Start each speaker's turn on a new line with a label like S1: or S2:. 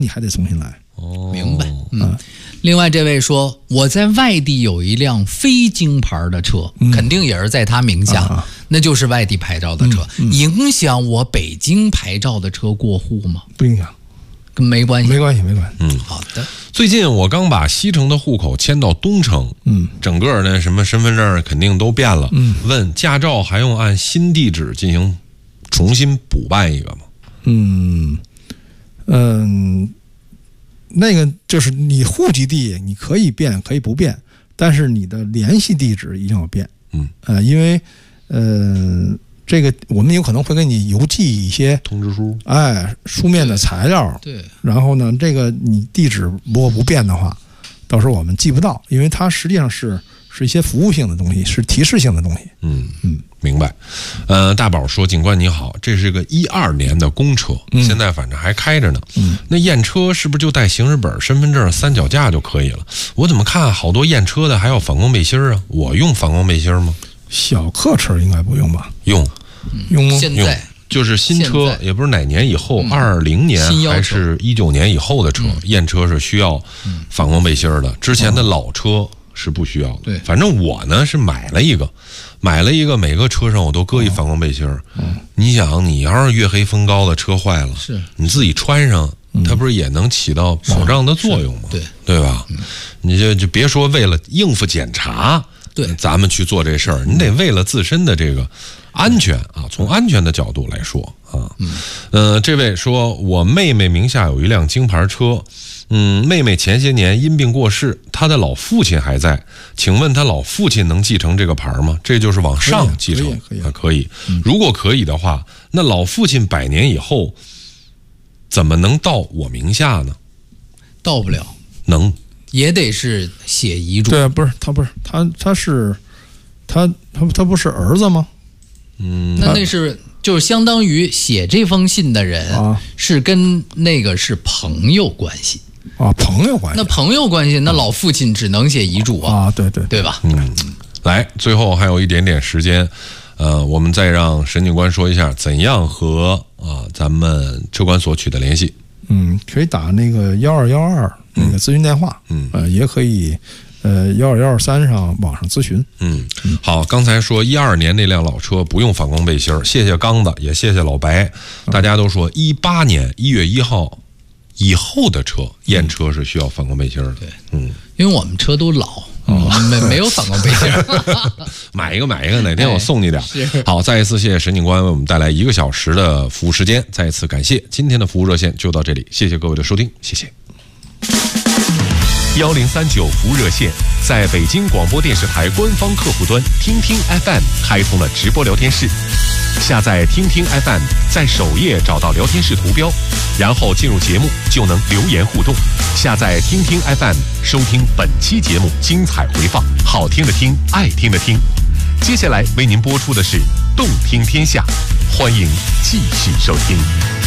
S1: 你还得重新来。
S2: 明白。另外这位说，我在外地有一辆非京牌的车，肯定也是在他名下，那就是外地牌照的车，影响我北京牌照的车过户吗？
S1: 不影响，
S2: 跟没关系。
S1: 没关系。
S2: 好的。
S3: 最近我刚把西城的户口迁到东城，整个呢什么身份证肯定都变了，问驾照还用按新地址进行重新补办一个吗？
S1: 那个就是你户籍地你可以变可以不变，但是你的联系地址一定要变。因为这个我们有可能会给你邮寄一些
S3: 通知书，
S1: 书面的材料。
S2: 对。
S1: 然后呢，这个你地址如果不变的话，到时候我们寄不到，因为它实际上是一些服务性的东西，是提示性的东西。
S3: 明白。大宝说，警官你好，这是个12年的公车，现在反正还开着呢。那验车是不是就带行驶本、身份证、3脚架就可以了？我怎么看好多验车的还要反光背心啊？我用反光背心吗？
S1: 小客车应该不用吧？
S3: 用
S1: 吗？
S2: 现在
S3: 就是新车，也不是哪年以后，20年还是19年以后的车，验车是需要反光背心的。之前的老车是不需要的。
S2: 对，
S3: 反正我呢是买了一个，每个车上我都搁一反光背心。你想，你要是月黑风高的车坏了，你自己穿上，它不是也能起到保障的作用吗？对吧？你就别说为了应付检查，咱们去做这事儿，你得为了自身的这个安全啊，从安全的角度来说啊。这位说，我妹妹名下有一辆京牌车。妹妹前些年因病过世，她的老父亲还在，请问她老父亲能继承这个牌吗？这就是往上继承。可以。如果可以的话，那老父亲100年以后怎么能到我名下呢？
S2: 到不了。
S3: 能，
S2: 也得是写遗嘱。
S1: 对啊，不是他不是儿子吗？
S2: 那是就是相当于写这封信的人是跟那个是朋友关系。
S1: 朋友关系。
S2: 那朋友关系，那老父亲只能写遗嘱对吧？
S3: 来，最后还有一点点时间，我们再让沈警官说一下怎样和咱们车管所取得联系。
S1: 可以打那个1212那个咨询电话，也可以12123上网上咨询。
S3: 好，刚才说12年那辆老车不用反光背心，谢谢刚子，也谢谢老白。大家都说18年1月1号以后的车验车是需要反光背心的。
S2: 对，因为我们车都老，没有反光背心。
S3: 买一个，哪天我送你点。好，再一次谢谢沈警官为我们带来1个小时的服务时间，再一次感谢。今天的服务热线就到这里，谢谢各位的收听，谢谢。
S4: 1039服务热线在北京广播电视台官方客户端听听 FM 开通了直播聊天室，下载听听 FM， 在首页找到聊天室图标，然后进入节目就能留言互动。下载听听 FM， 收听本期节目精彩回放，好听的听，爱听的听。接下来为您播出的是动听天下，欢迎继续收听。